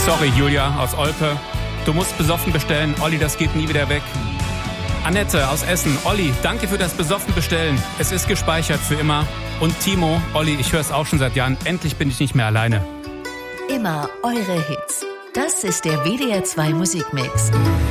Sorry, Julia aus Olpe. Du musst besoffen bestellen. Olli, das geht nie wieder weg. Annette aus Essen. Olli, danke für das besoffen Bestellen. Es ist gespeichert für immer. Und Timo, Olli, ich höre es auch schon seit Jahren. Endlich bin ich nicht mehr alleine. Immer eure Hits. Das ist der WDR 2 Musikmix.